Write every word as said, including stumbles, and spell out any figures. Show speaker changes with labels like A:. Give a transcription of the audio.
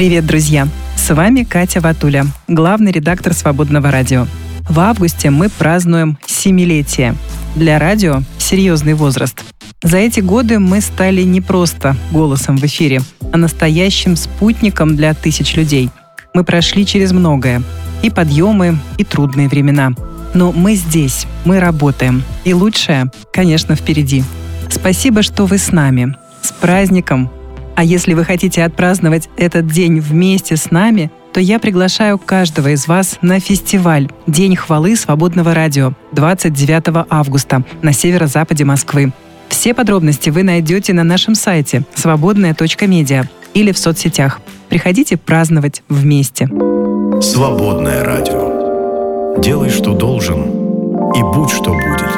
A: Привет, друзья! С вами Катя Ватуля, главный редактор «Свободного радио». В августе мы празднуем семилетие. Для радио – серьезный возраст. За эти годы мы стали не просто голосом в эфире, а настоящим спутником для тысяч людей. Мы прошли через многое – и подъемы, и трудные времена. Но мы здесь, мы работаем. И лучшее, конечно, впереди. Спасибо, что вы с нами. С праздником! А если вы хотите отпраздновать этот день вместе с нами, то я приглашаю каждого из вас на фестиваль «День хвалы Свободного радио» двадцать девятого августа на северо-западе Москвы. Все подробности вы найдете на нашем сайте свободная точка медиа или в соцсетях. Приходите праздновать вместе.
B: Свободное радио. Делай, что должен, и будь, что будет.